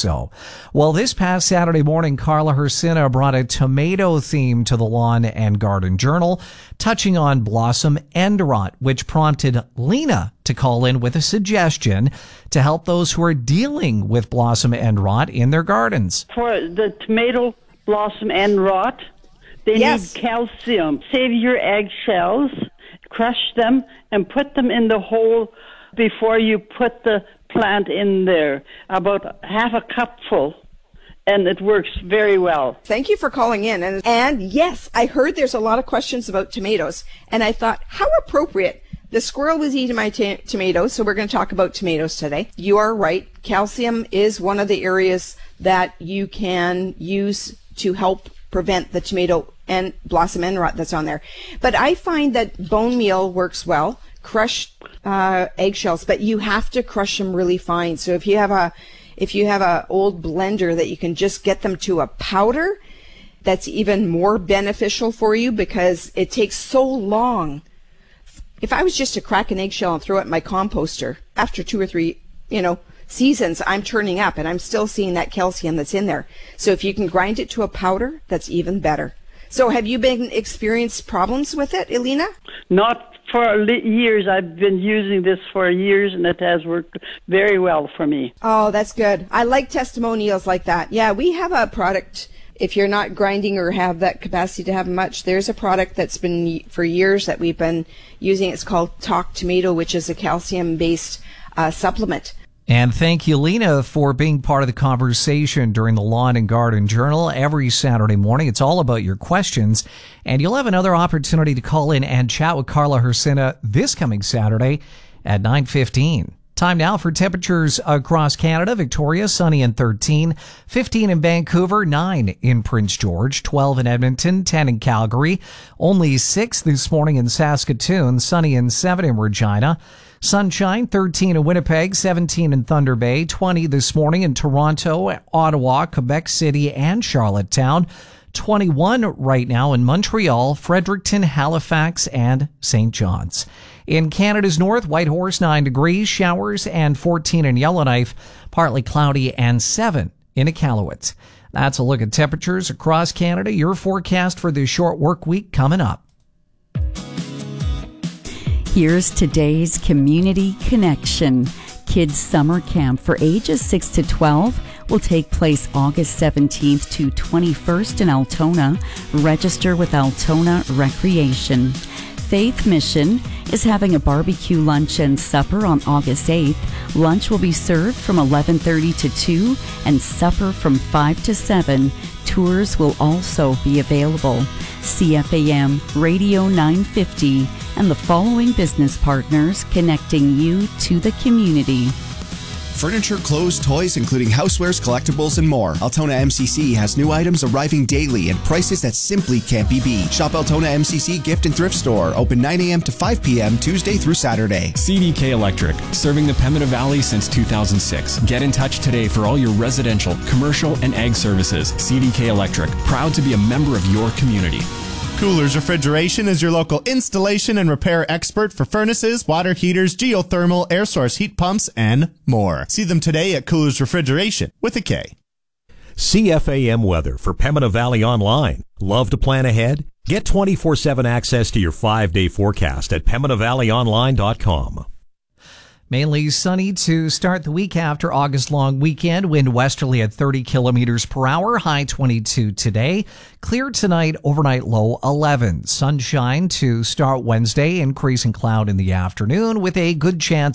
so. Well, this past Saturday morning, Carla Hersina brought a tomato theme to the Lawn and Garden Journal, touching on blossom end rot, which prompted Lena to call in with a suggestion to help those who are dealing with blossom end rot in their gardens. For the tomato blossom end rot, they need calcium. Save your eggshells, crush them, and put them in the hole before you put the plant in there. About half a cupful, and it works very well. Thank you for calling in. And yes, I heard there's a lot of questions about tomatoes, and I thought, how appropriate. The squirrel was eating my tomatoes, so we're going to talk about tomatoes today. You are right. Calcium is one of the areas that you can use to help prevent the tomato and blossom end rot that's on there. But I find that bone meal works well, crushed eggshells, but you have to crush them really fine. So if you have a old blender that you can just get them to a powder, that's even more beneficial for you because it takes so long. If I was just to crack an eggshell and throw it in my composter, after 2 or 3, seasons, I'm turning up and I'm still seeing that calcium that's in there. So if you can grind it to a powder, that's even better. So have you been experienced problems with it, Elena? Not for years. I've been using this for years, and it has worked very well for me. Oh, that's good. I like testimonials like that. Yeah, we have a product. If you're not grinding or have that capacity to have much, there's a product that's been for years that we've been using. It's called Talk Tomato, which is a calcium-based supplement. And thank you, Lena, for being part of the conversation during the Lawn and Garden Journal every Saturday morning. It's all about your questions, and you'll have another opportunity to call in and chat with Carla Hersina this coming Saturday at 9:15. Time now for temperatures across Canada. Victoria, sunny and 13, 15 in Vancouver, 9 in Prince George, 12 in Edmonton, 10 in Calgary, only 6 this morning in Saskatoon, sunny and 7 in Regina. Sunshine, 13 in Winnipeg, 17 in Thunder Bay, 20 this morning in Toronto, Ottawa, Quebec City, and Charlottetown. 21 right now in Montreal, Fredericton, Halifax, and St. John's. In Canada's north, Whitehorse, 9 degrees, showers, and 14 in Yellowknife, partly cloudy, and 7 in Iqaluit. That's a look at temperatures across Canada. Your forecast for this short work week coming up. Here's today's Community Connection. Kids Summer Camp for ages 6 to 12 will take place August 17th to 21st in Altona. Register with Altona Recreation. Faith Mission is having a barbecue lunch and supper on August 8th. Lunch will be served from 11:30 to 2 and supper from 5 to 7. Tours will also be available. CFAM Radio 950 and the following business partners connecting you to the community. Furniture, clothes, toys, including housewares, collectibles, and more. Altona MCC has new items arriving daily and prices that simply can't be beat. Shop Altona MCC Gift and Thrift Store, open 9 a.m. to 5 p.m. Tuesday through Saturday. CDK Electric, serving the Pembina Valley since 2006. Get in touch today for all your residential, commercial, and ag services. CDK Electric, proud to be a member of your community. Coolers Refrigeration is your local installation and repair expert for furnaces, water heaters, geothermal, air source heat pumps, and more. See them today at Coolers Refrigeration with a K. CFAM weather for Pembina Valley Online. Love to plan ahead? Get 24/7 access to your 5-day forecast at PembinaValleyOnline.com. Mainly sunny to start the week after August long weekend. Wind westerly at 30 kilometers per hour. High 22 today. Clear tonight. Overnight low 11. Sunshine to start Wednesday. Increasing cloud in the afternoon with a good chance